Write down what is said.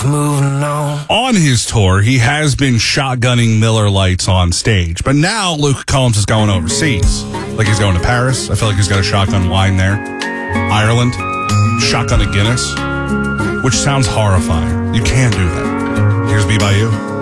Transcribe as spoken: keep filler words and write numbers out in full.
moving on. On his tour, he has been shotgunning Miller Lights on stage, but now Luke Combs is going overseas. Like he's going to Paris. I feel like he's got a shotgun wine there. Ireland, shotgun a Guinness, which sounds horrifying. You can't do that. Here's Be By You.